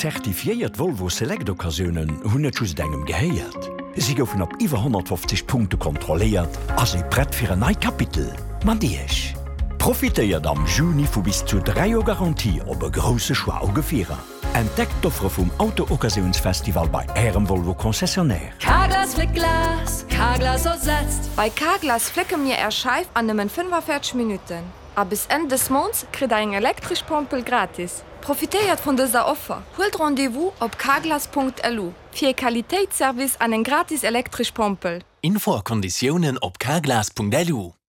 zertifiiert Volvo Select-Occasionen hunn net just engem geheiert. Sie goufen op iwwer 150 Punkte kontrolliert, as e brett fir ein Kapitel. Man Diech. Profitéiert am Juni vu bis zu 3 Jo Garantie op e grosse Schwaugefirer. Entdeckt d'Offre vum Auto-Occasionsfestival bei Ärem Volvo Konzessionär. Carglass Flickglas, Carglass ersetzt. Bei Carglass flecke mir Scheif an nemmen 45 Minuten. A bis Ende des Monats kriegt eng elektrisch Pompel gratis. Profitéiert von dieser Offer. Holt Rendezvous op carglass.lu. Für Qualitätsservice an en gratis elektrisch Pompel. Info Konditionen op carglass.lu.